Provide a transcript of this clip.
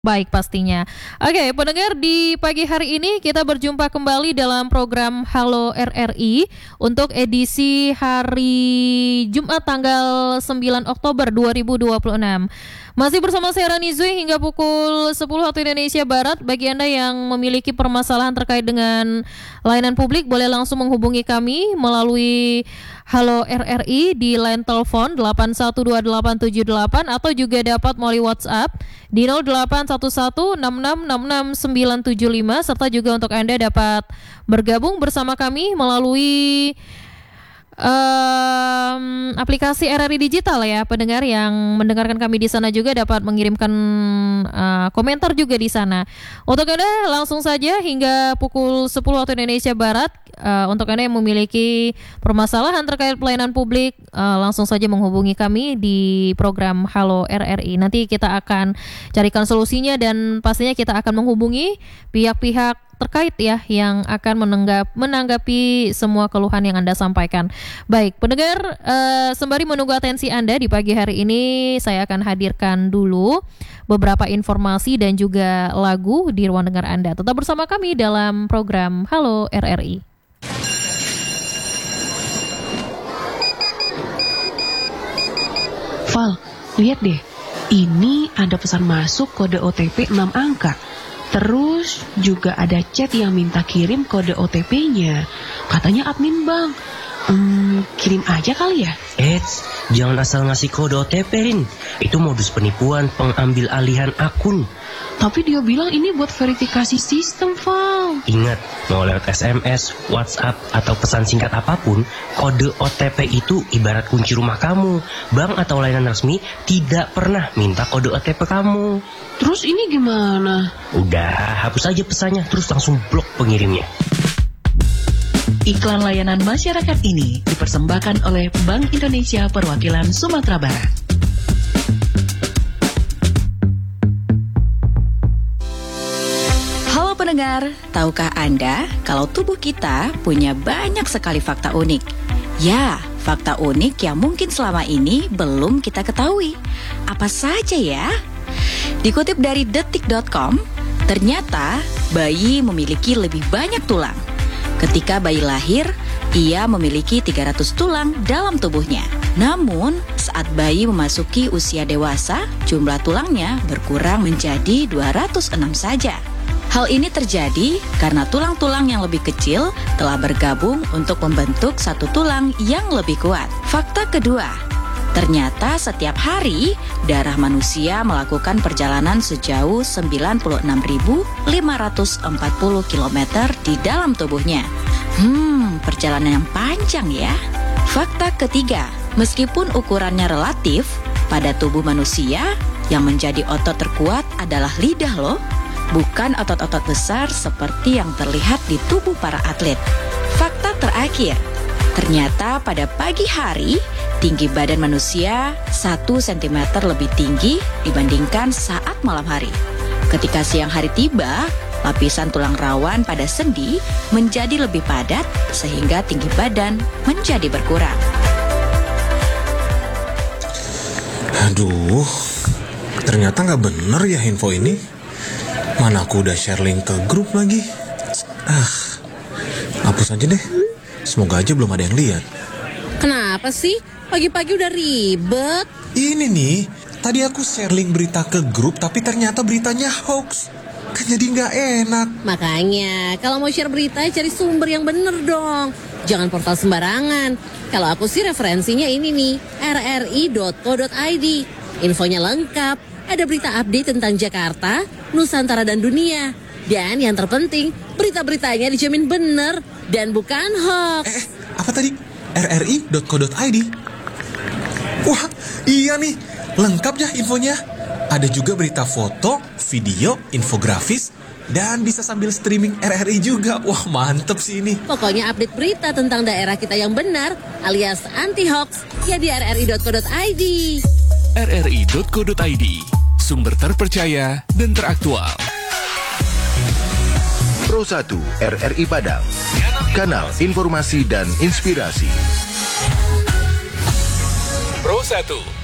Baik pastinya. Oke, pendengar, di pagi hari ini kita berjumpa kembali dalam program Halo RRI untuk edisi hari Jumat tanggal 9 Oktober 2026. Masih bersama saya Rani Zui hingga pukul 10 waktu Indonesia Barat. Bagi Anda yang memiliki permasalahan terkait dengan layanan publik, boleh langsung menghubungi kami melalui Halo RRI di line telepon 812878 atau juga dapat melalui WhatsApp di 0811666695 serta juga untuk Anda dapat bergabung bersama kami melalui aplikasi RRI Digital ya. Pendengar yang mendengarkan kami di sana juga dapat mengirimkan komentar juga di sana. Untuk Anda langsung saja hingga pukul 10 waktu Indonesia Barat, untuk Anda yang memiliki permasalahan terkait pelayanan publik, langsung saja menghubungi kami di program Halo RRI. Nanti kita akan carikan solusinya dan pastinya kita akan menghubungi pihak-pihak terkait ya yang akan menanggapi semua keluhan yang Anda sampaikan. Baik, pendengar, sembari menunggu atensi Anda di pagi hari ini, saya akan hadirkan dulu beberapa informasi dan juga lagu di ruang dengar Anda. Tetap bersama kami dalam program Halo RRI. Val, lihat deh, ini ada pesan masuk kode OTP 6 angka. Terus juga ada chat yang minta kirim kode OTP-nya. Katanya admin bank. Kirim aja kali ya? Eits, jangan asal ngasih kode OTP, Rin. Itu modus penipuan pengambil alihan akun. Tapi dia bilang ini buat verifikasi sistem, Val. Ingat, mau lewat SMS, WhatsApp, atau pesan singkat apapun, kode OTP itu ibarat kunci rumah kamu. Bank atau layanan resmi tidak pernah minta kode OTP kamu. Terus ini gimana? Udah, hapus aja pesannya, terus langsung blok pengirimnya. Iklan layanan masyarakat ini dipersembahkan oleh Bank Indonesia Perwakilan Sumatera Barat. Halo pendengar, tahukah Anda kalau tubuh kita punya banyak sekali fakta unik? Ya, fakta unik yang mungkin selama ini belum kita ketahui. Apa saja ya? Dikutip dari detik.com, ternyata bayi memiliki lebih banyak tulang. Ketika bayi lahir, ia memiliki 300 tulang dalam tubuhnya. Namun, saat bayi memasuki usia dewasa, jumlah tulangnya berkurang menjadi 206 saja. Hal ini terjadi karena tulang-tulang yang lebih kecil telah bergabung untuk membentuk satu tulang yang lebih kuat. Fakta kedua, ternyata setiap hari darah manusia melakukan perjalanan sejauh 96.540 km di dalam tubuhnya. Perjalanan yang panjang ya. Fakta ketiga, meskipun ukurannya relatif, pada tubuh manusia yang menjadi otot terkuat adalah lidah loh. Bukan otot-otot besar seperti yang terlihat di tubuh para atlet. Fakta terakhir, ternyata pada pagi hari, tinggi badan manusia 1 cm lebih tinggi dibandingkan saat malam hari. Ketika siang hari tiba, lapisan tulang rawan pada sendi menjadi lebih padat sehingga tinggi badan menjadi berkurang. Aduh, ternyata nggak bener ya info ini. Mana aku udah share link ke grup lagi. Hapus aja deh. Semoga aja belum ada yang lihat. Kenapa sih? Pagi-pagi udah ribet. Ini nih, tadi aku share link berita ke grup tapi ternyata beritanya hoax. Kan jadi nggak enak. Makanya, kalau mau share berita cari sumber yang bener dong. Jangan portal sembarangan. Kalau aku sih referensinya ini nih, rri.co.id. Infonya lengkap. Ada berita update tentang Jakarta, Nusantara dan dunia. Dan yang terpenting, berita-beritanya dijamin bener dan bukan hoax. Apa tadi? rri.co.id. Wah, iya nih. Lengkap ya infonya. Ada juga berita foto, video, infografis, dan bisa sambil streaming RRI juga. Wah, mantep sih ini. Pokoknya update berita tentang daerah kita yang benar alias anti-hoax ya di rri.co.id. rri.co.id, sumber terpercaya dan teraktual. Pro 1 RRI Padang, kanal informasi dan inspirasi. Pro 1